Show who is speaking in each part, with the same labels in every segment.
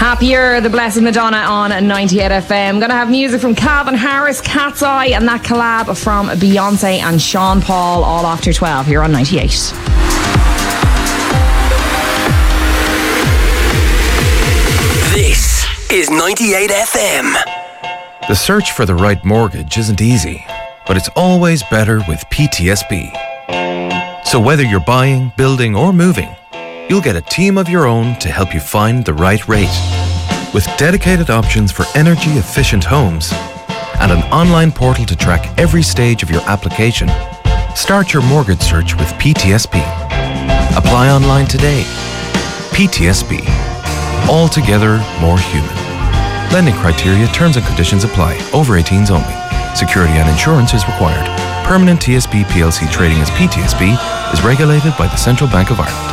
Speaker 1: Happier, The Blessed Madonna on 98 FM. Gonna have music from Calvin Harris, Cat's Eye, and that collab from Beyonce and Sean Paul, all after 12 here on 98.
Speaker 2: This is 98 FM.
Speaker 3: The search for the right mortgage isn't easy, but it's always better with PTSB. So whether you're buying, building, or moving, you'll get a team of your own to help you find the right rate. With dedicated options for energy-efficient homes and an online portal to track every stage of your application, start your mortgage search with PTSB. Apply online today. PTSB. Altogether more human. Lending criteria, terms and conditions apply. Over 18s only. Security and insurance is required. Permanent TSB PLC trading as PTSB is regulated by the Central Bank of Ireland.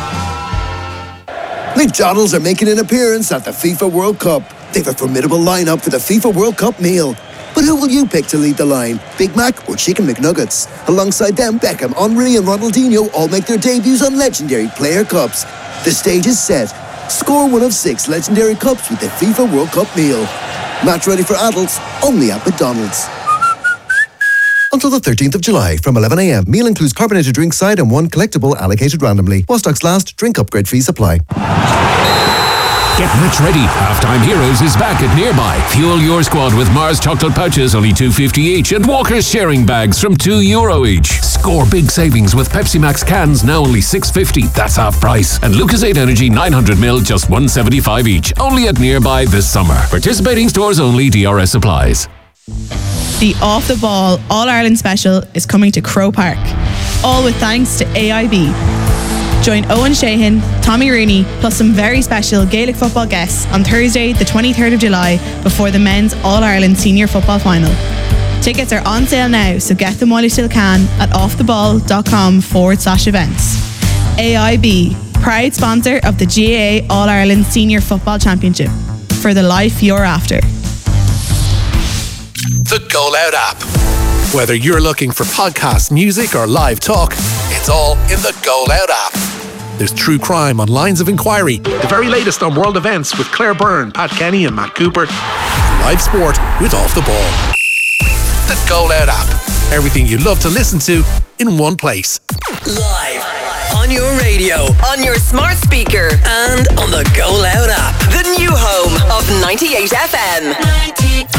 Speaker 4: McDonald's are making an appearance at the FIFA World Cup. They've a formidable lineup for the FIFA World Cup meal. But who will you pick to lead the line? Big Mac or Chicken McNuggets? Alongside them, Beckham, Henry and Ronaldinho all make their debuts on legendary player cups. The stage is set. Score one of 6 legendary cups with the FIFA World Cup meal. Match ready for adults, only at McDonald's. Until the 13th of July from 11 a.m. Meal includes carbonated drink side and 1 collectible allocated randomly. While stocks last, drink upgrade fees apply.
Speaker 5: Get Rich ready. Halftime Heroes is back at Nearby. Fuel your squad with Mars chocolate pouches, only $2.50 each, and Walker's sharing bags from €2 each. Score big savings with Pepsi Max cans, now only $6.50. That's half price. And Lucozade Energy 900ml, just $1.75 each. Only at Nearby this summer. Participating stores only. DRS applies.
Speaker 6: The Off the Ball All-Ireland Special is coming to Crow Park. All with thanks to AIB. Join Owen Sheehan, Tommy Rooney, plus some very special Gaelic football guests on Thursday, the 23rd of July, before the men's All-Ireland Senior Football Final. Tickets are on sale now, so get them while you still can at offtheball.com/events. AIB, proud sponsor of the GAA All-Ireland Senior Football Championship. For the life you're after.
Speaker 7: The Goal Out app. Whether you're looking for podcasts, music, or live talk, it's all in the Goal Out app. There's true crime on Lines of Inquiry, the very latest on world events with Claire Byrne, Pat Kenny, and Matt Cooper, and live sport with Off the Ball. The Goal Out app. Everything you love to listen to in one place.
Speaker 2: Live on your radio, on your smart speaker, and on the Goal Out app. The new home of 98 FM. 98.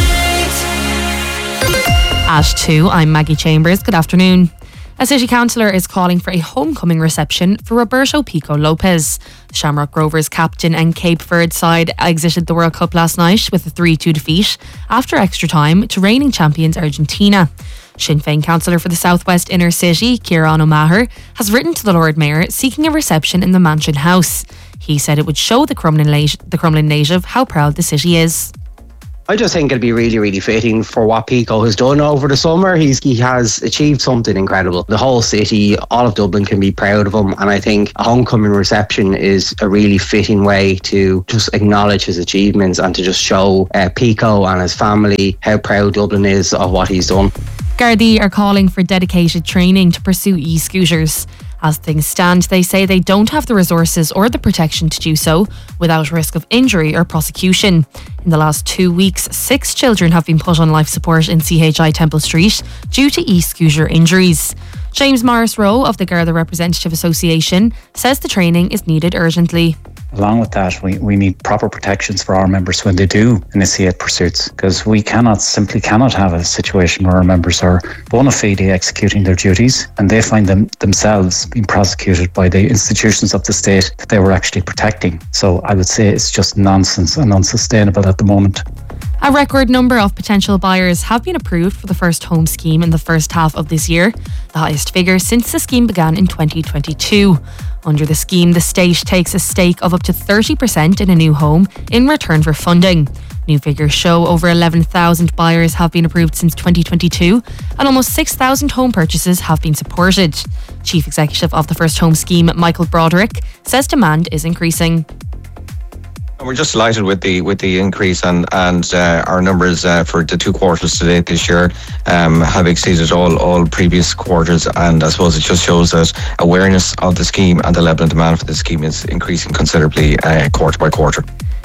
Speaker 8: At 2, I'm Maggie Chambers. Good afternoon. A city councillor is calling for a homecoming reception for Roberto Pico Lopez. Shamrock Rovers captain and Cape Verde side exited the World Cup last night with a 3-2 defeat after extra time to reigning champions Argentina. Sinn Féin councillor for the Southwest Inner City, Kieran O'Maher, has written to the Lord Mayor seeking a reception in the Mansion House. He said it would show the Crumlin native how proud the city is.
Speaker 9: I just think it'd be really, really fitting for what Pico has done over the summer. He has achieved something incredible. The whole city, all of Dublin can be proud of him, and I think a homecoming reception is a really fitting way to just acknowledge his achievements and to just show Pico and his family how proud Dublin is of what he's done.
Speaker 8: Gardaí are calling for dedicated training to pursue e-scooters. As things stand, they say they don't have the resources or the protection to do so without risk of injury or prosecution. In the last 2 weeks, 6 children have been put on life support in CHI Temple Street due to e-scooter injuries. James Morris Rowe of the Garda Representative Association says the training is needed urgently.
Speaker 10: Along with that, we need proper protections for our members when they do initiate pursuits, because we simply cannot have a situation where our members are bona fide executing their duties and they find themselves being prosecuted by the institutions of the state that they were actually protecting. So I would say it's just nonsense and unsustainable at the moment.
Speaker 8: A record number of potential buyers have been approved for the First Home scheme in the first half of this year, the highest figure since the scheme began in 2022. Under the scheme, the state takes a stake of up to 30% in a new home in return for funding. New figures show over 11,000 buyers have been approved since 2022 and almost 6,000 home purchases have been supported. Chief Executive of the First Home scheme, Michael Broderick, says demand is increasing.
Speaker 11: We're just delighted with the increase and our numbers for the 2 quarters to date this year have exceeded all previous quarters, and I suppose it just shows that awareness of the scheme and the level of demand for the scheme is increasing considerably quarter by quarter.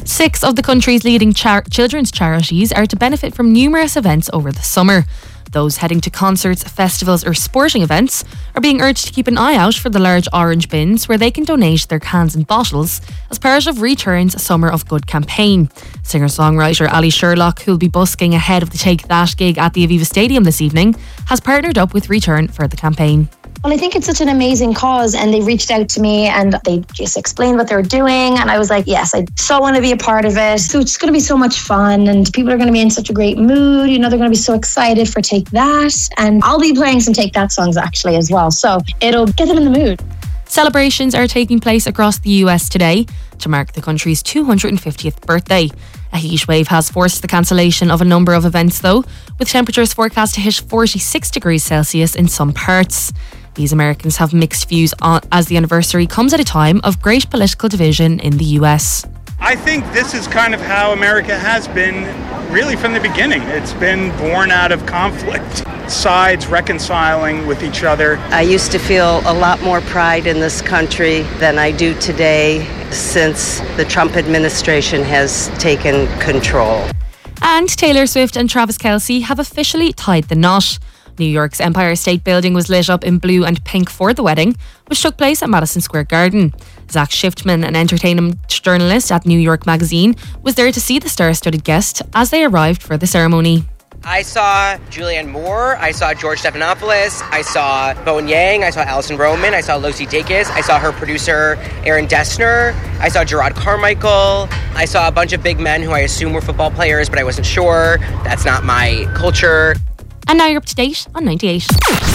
Speaker 8: 6 of the country's leading children's charities are to benefit from numerous events over the summer. Those heading to concerts, festivals or sporting events are being urged to keep an eye out for the large orange bins where they can donate their cans and bottles as part of Return's Summer of Good campaign. Singer-songwriter Ali Sherlock, who will be busking ahead of the Take That gig at the Aviva Stadium this evening, has partnered up with Return for the campaign.
Speaker 12: Well, I think it's such an amazing cause, and they reached out to me and they just explained what they were doing, and I was like, yes, I so want to be a part of it. So it's going to be so much fun, and people are going to be in such a great mood. You know, they're going to be so excited for Take That, and I'll be playing some Take That songs actually as well, so it'll get them in the mood.
Speaker 8: Celebrations are taking place across the US today to mark the country's 250th birthday. A heat wave has forced the cancellation of a number of events though, with temperatures forecast to hit 46 degrees Celsius in some parts. These Americans have mixed views as the anniversary comes at a time of great political division in the US.
Speaker 13: I think this is kind of how America has been really from the beginning. It's been born out of conflict, sides reconciling with each other.
Speaker 14: I used to feel a lot more pride in this country than I do today since the Trump administration has taken control.
Speaker 8: And Taylor Swift and Travis Kelce have officially tied the knot. New York's Empire State Building was lit up in blue and pink for the wedding, which took place at Madison Square Garden. Zach Shiftman, an entertainment journalist at New York Magazine, was there to see the star-studded guests as they arrived for the ceremony.
Speaker 15: I saw Julianne Moore, I saw George Stephanopoulos, I saw Bowen Yang, I saw Alison Roman, I saw Lucy Dacus, I saw her producer Aaron Dessner, I saw Gerard Carmichael, I saw a bunch of big men who I assume were football players, but I wasn't sure. That's not my culture.
Speaker 8: And now you're up to date on 98.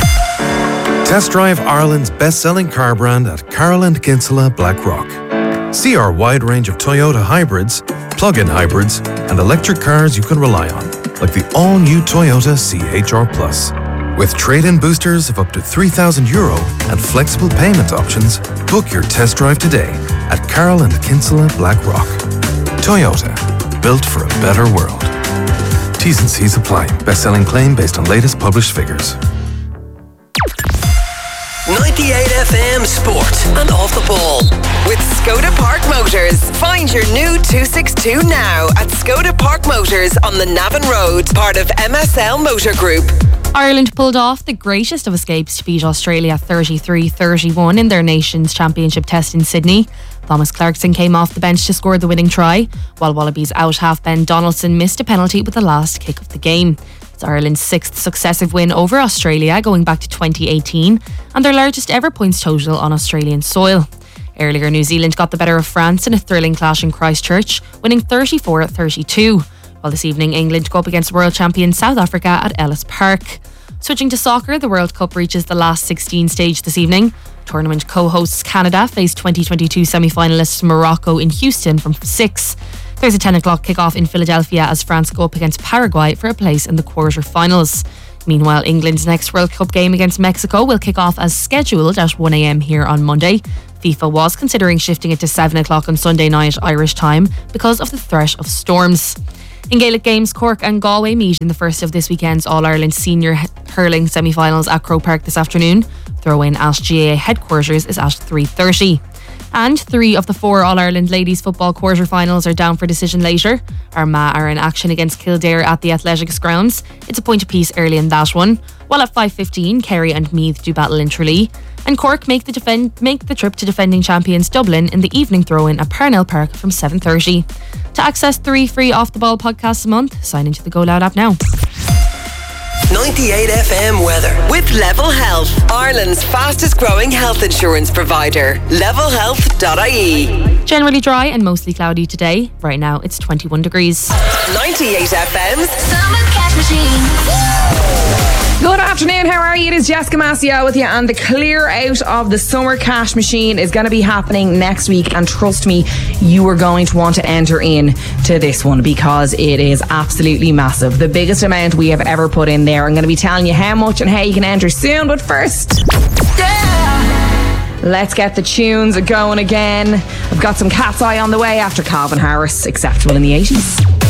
Speaker 3: Test drive Ireland's best-selling car brand at Carroll and Kinsella Blackrock. See our wide range of Toyota hybrids, plug-in hybrids, and electric cars you can rely on, like the all-new Toyota CHR Plus. With trade-in boosters of up to €3,000 and flexible payment options, book your test drive today at Carroll and Kinsella Blackrock. Toyota, built for a better world. T's and C's apply. Best-selling claim based on latest published figures.
Speaker 2: 98 FM Sport and Off the Ball with Skoda Park Motors. Find your new 262 now at Skoda Park Motors on the Navan Road, part of MSL Motor Group.
Speaker 8: Ireland pulled off the greatest of escapes to beat Australia 33-31 in their nation's championship test in Sydney. Thomas Clarkson came off the bench to score the winning try, while Wallabies out-half Ben Donaldson missed a penalty with the last kick of the game. It's Ireland's 6th successive win over Australia going back to 2018 and their largest ever points total on Australian soil. Earlier, New Zealand got the better of France in a thrilling clash in Christchurch, winning 34-32. While this evening, England go up against world champion South Africa at Ellis Park. Switching to soccer, the World Cup reaches the last 16 stage this evening. Tournament co-hosts Canada face 2022 semi-finalists Morocco in Houston from 6. There's a 10 o'clock kick-off in Philadelphia as France go up against Paraguay for a place in the quarter-finals. Meanwhile, England's next World Cup game against Mexico will kick off as scheduled at 1 a.m. here on Monday. FIFA was considering shifting it to 7 o'clock on Sunday night Irish time because of the threat of storms. In Gaelic games, Cork and Galway meet in the first of this weekend's All-Ireland Senior Hurling semi-finals at Croke Park this afternoon. Throw-in at GAA headquarters is at 3:30. And 3 of the 4 All-Ireland Ladies Football quarter-finals are down for decision later. Armagh are in action against Kildare at the Athletics grounds. It's a point apiece early in that one. While at 5:15, Kerry and Meath do battle in Tralee. And Cork make the trip to defending champions Dublin in the evening throw-in at Parnell Park from 7:30. To access 3 free off-the-ball podcasts a month, sign into the Go Loud app now.
Speaker 2: 98 FM weather with Level Health, Ireland's fastest growing health insurance provider. levelhealth.ie.
Speaker 8: Generally dry and mostly cloudy today. Right now it's 21 degrees.
Speaker 2: 98 FM's
Speaker 1: Summer Cash Machine. Good afternoon, how are you? It is Jessica Massio with you, and the clear out of the Summer Cash Machine is going to be happening next week, and trust me, you are going to want to enter in to this one because it is absolutely massive. The biggest amount we have ever put in there. I'm going to be telling you how much and how you can enter soon, but first, let's get the tunes going again. I've got some Cat's Eye on the way after Calvin Harris, acceptable in the 80s.